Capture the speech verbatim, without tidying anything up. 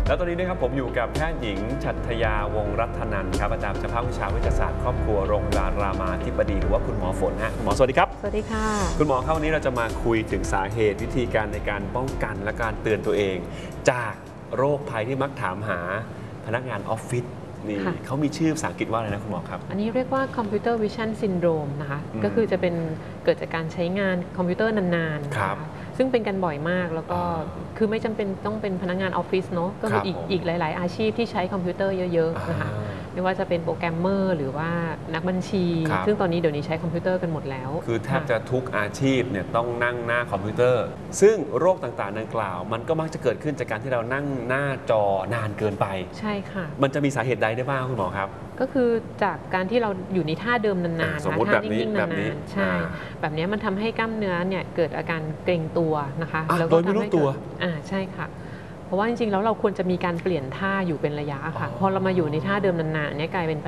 แล้วตอนนี้นะครับผมอยู่กับแพทย์หญิงฉัตรยาวงศ์รัตนันท์ครับอาจารย์ประจำภาควิชาเวชศาสตร์ครอบครัวโรงพยาบาลรามาธิบดีหรือว่าคุณหมอฝนฮะหมอสวัสดีครับสวัสดีค่ะคุณหมอครับวันนี้เราจะมาคุยถึงสาเหตุวิธีการในการป้องกันและการเตือนตัวเอง จากโรคภัยที่มักถามหาพนักงานออฟฟิศนี่เขามีชื่อภาษาอังกฤษว่าอะไรนะคุณหมอครับอันนี้เรียกว่า Computer Vision Syndrome นะคะก็คือจะเป็นเกิดจากการใช้งานคอมพิวเตอร์นานๆครับซึ่งเป็นกันบ่อยมากแล้วก็คือไม่จำเป็นต้องเป็นพนักงานออฟฟิศเนาะก็มีอีกอีกหลายๆอาชีพที่ใช้คอมพิวเตอร์เยอะๆนะคะไม่ว่าจะเป็นโปรแกรมเมอร์หรือว่านักบัญชี ซึ่งตอนนี้เดี๋ยวนี้ใช้คอมพิวเตอร์กันหมดแล้วคือแทบจะทุกอาชีพเนี่ยต้องนั่งหน้าคอมพิวเตอร์ซึ่งโรคต่างๆดังกล่าวมันก็มักจะเกิดขึ้นจากการที่เรานั่งหน้าจอนานเกินไปใช่ค่ะมันจะมีสาเหตุใดได้บ้างคุณหมอครับก็คือจากการที่เราอยู่ในท่าเดิมนานๆสมมติแบบนี้แบบนี้ใช่แบบนี้มันทำให้กล้ามเนื้อเนี่ยเกิดอาการเกร็งตัวนะคะโดยไม่รู้ตัวอ่าใช่ค่ะเพราะว่าจริงๆแล้วเราควรจะมีการเปลี่ยนท่าอยู่เป็นระยะค่ะพอเรามาอยู่ในท่าเดิมนานๆเนี่ยกลายเป็น